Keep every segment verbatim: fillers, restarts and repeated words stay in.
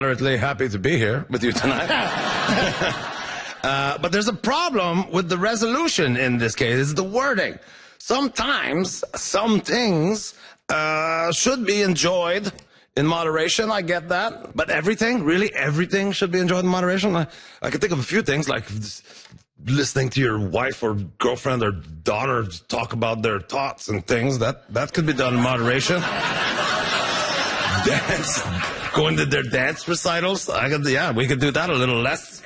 Moderately happy to be here with you tonight. uh, but there's a problem with the resolution in this case. It's the wording. Sometimes some things uh, should be enjoyed in moderation. I get that. But everything, really everything should be enjoyed in moderation. I, I can think of a few things like listening to your wife or girlfriend or daughter talk about their thoughts and things. That, that could be done in moderation. Dance. Going to their dance recitals. I could, yeah, we could do that a little less.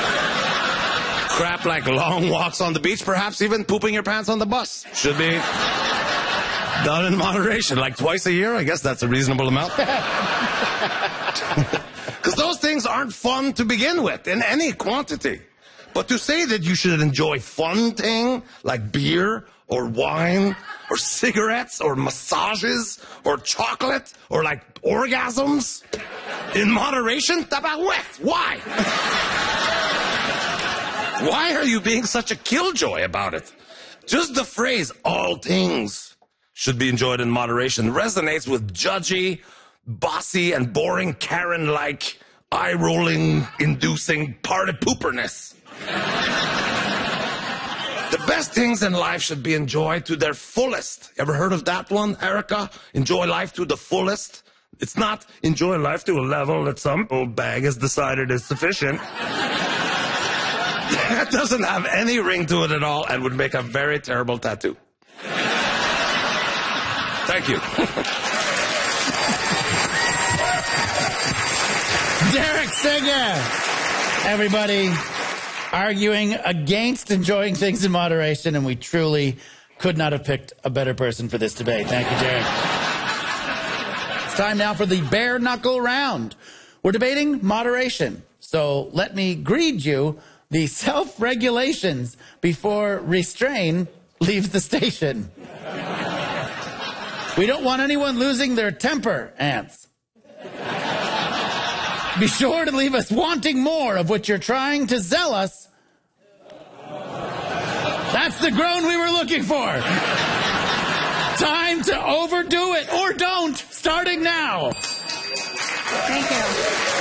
Crap like long walks on the beach, perhaps even pooping your pants on the bus. Should be done in moderation, like twice a year. I guess that's a reasonable amount. Because those things aren't fun to begin with in any quantity. But to say that you should enjoy fun thing like beer or wine or cigarettes or massages or chocolate or like orgasms in moderation, tabarouette. Why? Why are you being such a killjoy about it? Just the phrase, all things should be enjoyed in moderation, resonates with judgy, bossy, and boring Karen-like, eye-rolling, inducing party pooperness. The best things in life should be enjoyed to their fullest. Ever heard of that one, Erica? Enjoy life to the fullest. It's not enjoy life to a level that some old bag has decided is sufficient. That doesn't have any ring to it at all and would make a very terrible tattoo. Thank you. Derek Singer! Everybody arguing against enjoying things in moderation, and we truly could not have picked a better person for this debate. Thank you, Derek. It's time now for the bare knuckle round. We're debating moderation, so let me greet you the self-regulations before restrain leaves the station. We don't want anyone losing their temper, ants. Be sure to leave us wanting more of what you're trying to sell us. That's the groan we were looking for. Time to overdo it, or don't, starting now. Thank you.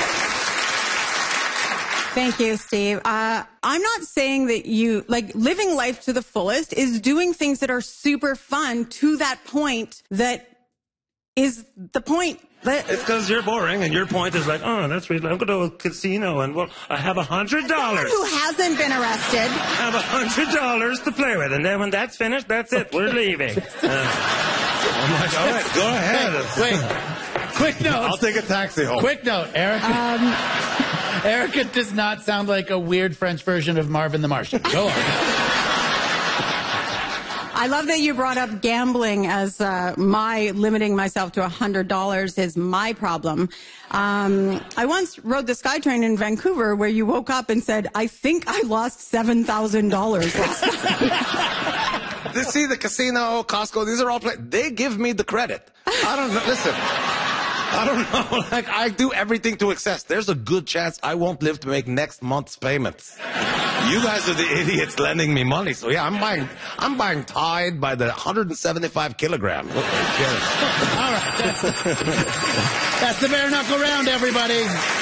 Thank you, Steve. Uh, I'm not saying that you, like, living life to the fullest is doing things that are super fun to that point that is the point. That it's because you're boring, and your point is like, oh, that's really, I'm going to a casino, and, well, I have a hundred dollars. Who hasn't been arrested? I have a hundred dollars to play with, and then when that's finished, that's it. We're leaving. Uh, I'm like, all right, go ahead. Wait, quick note. I'll take a taxi home. Quick note, Erica. Um, Erica does not sound like a weird French version of Marvin the Martian. Go on. I love that you brought up gambling as uh, my limiting myself to one hundred dollars is my problem. Um, I once rode the SkyTrain in Vancouver where you woke up and said, I think I lost seven thousand dollars last night. They see the casino, Costco, these are all play. They give me the credit. I don't know. Listen, I don't know. Like, I do everything to excess. There's a good chance I won't live to make next month's payments. You guys are the idiots lending me money. So yeah, I'm buying, I'm buying Tide by the one hundred seventy-five kilogram. Look, all right. That's, that's the bare knuckle round, everybody.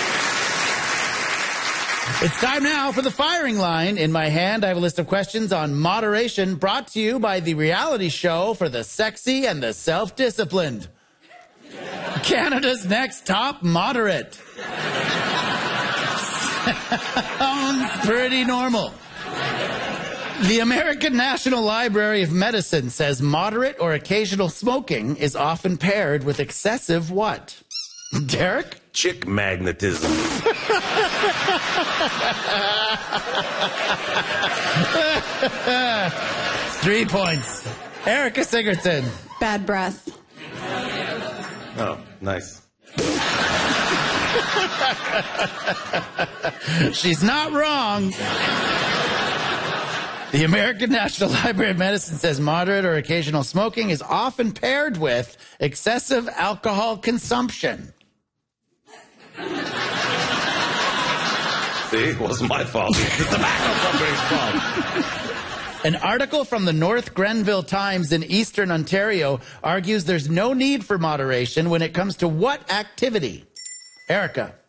It's time now for the firing line. In my hand, I have a list of questions on moderation brought to you by the reality show for the sexy and the self-disciplined. Canada's next top moderate. Sounds pretty normal. The American National Library of Medicine says moderate or occasional smoking is often paired with excessive what? Derek? Chick magnetism. Three points. Erica Sigurdsson. Bad breath. Oh, nice. She's not wrong. The American National Library of Medicine says moderate or occasional smoking is often paired with excessive alcohol consumption. See, it wasn't my fault. It's the tobacco company's fault. An article from the North Grenville Times in Eastern Ontario argues there's no need for moderation when it comes to what activity? Erica.